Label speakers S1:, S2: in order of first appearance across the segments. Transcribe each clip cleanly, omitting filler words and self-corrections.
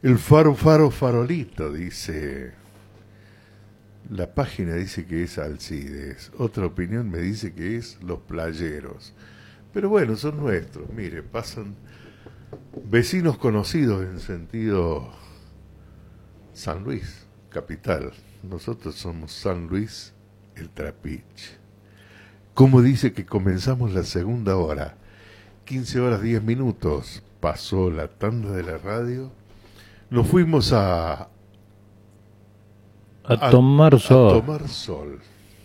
S1: El faro, faro, farolito, dice. La página dice que es Alcides. Otra opinión me dice que es Los Playeros. Pero bueno, son nuestros. Mire, pasan vecinos conocidos en sentido San Luis, capital. Nosotros somos San Luis, el Trapiche. ¿Cómo dice que comenzamos la segunda hora? 15 horas 10 minutos. Pasó la tanda de la radio. Nos fuimos a
S2: tomar sol.
S1: A tomar sol.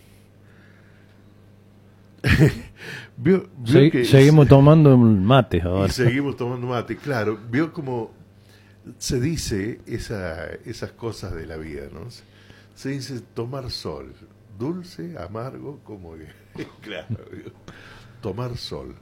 S1: ¿Vio que
S2: seguimos tomando mate ahora.
S1: Y seguimos tomando mate, claro. Vio como se dice esas cosas de la vida, ¿no? Se dice tomar sol. Dulce, amargo, como que... claro, tomar sol.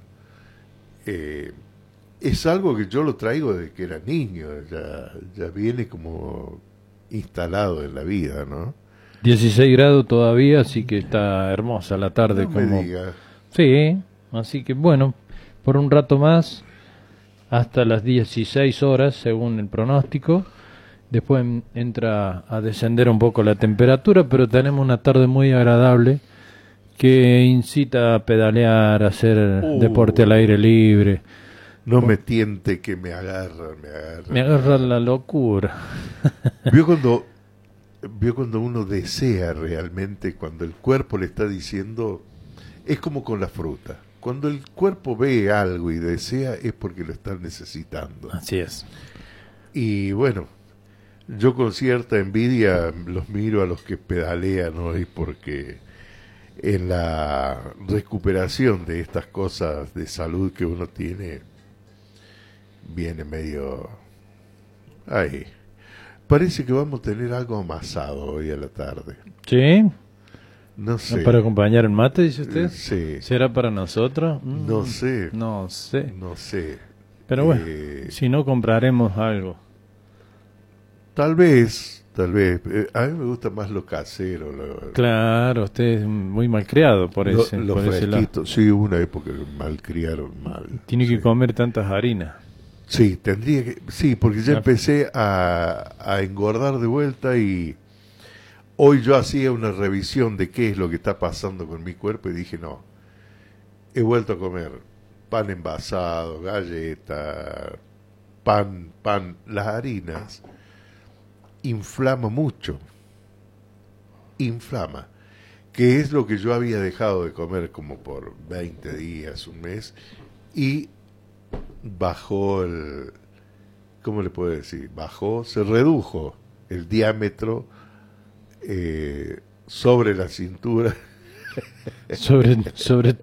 S1: Es algo que yo lo traigo desde que era niño, ya viene como instalado en la vida, ¿no?
S2: 16 grados todavía, así que está hermosa la tarde.
S1: No
S2: como...
S1: me diga.
S2: Sí, así que bueno, por un rato más, hasta las 16 horas, según el pronóstico. Después entra a descender un poco la temperatura, pero tenemos una tarde muy agradable que incita a pedalear, a hacer deporte al aire libre.
S1: No me tiente que me agarra.
S2: Me agarra la locura.
S1: ¿Vio cuando uno desea realmente, cuando el cuerpo le está diciendo, es como con la fruta. Cuando el cuerpo ve algo y desea es porque lo está necesitando.
S2: Así es.
S1: Y bueno, yo con cierta envidia los miro a los que pedalean hoy porque en la recuperación de estas cosas de salud que uno tiene, viene medio... ahí. Parece que vamos a tener algo amasado hoy a la tarde.
S2: ¿Sí?
S1: No sé.
S2: ¿Para acompañar el mate, dice usted?
S1: Sí.
S2: ¿Será para nosotros?
S1: No sé.
S2: No sé.
S1: No sé.
S2: Pero bueno, si no compraremos algo.
S1: Tal vez. A mí me gusta más lo casero.
S2: Claro, usted es muy malcriado por ese
S1: lado. Sí, hubo una época que malcriaron mal.
S2: Tiene que comer tantas harinas.
S1: Sí, tendría que... Sí, porque ya empecé a engordar de vuelta y hoy yo hacía una revisión de qué es lo que está pasando con mi cuerpo y dije, no, he vuelto a comer pan envasado, galleta, pan, las harinas, inflama mucho, que es lo que yo había dejado de comer como por 20 días, un mes, y bajó ¿cómo le puedo decir? Se redujo el diámetro sobre la cintura.
S2: sobre